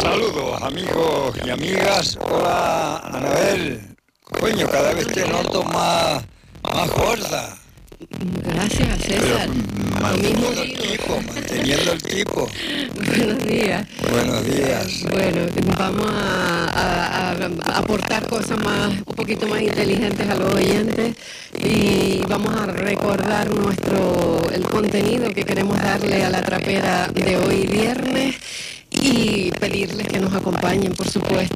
Saludos amigos y amigas. Hola Anabel. Coño, cada vez te noto más gorda. Gracias, César. Manteniendo el tipo. Buenos días. Buenos días. Bueno, vamos a aportar cosas un poquito más inteligentes a los oyentes y vamos a recordar el contenido que queremos darle a la trapera de hoy viernes y pedirles que nos acompañen, por supuesto.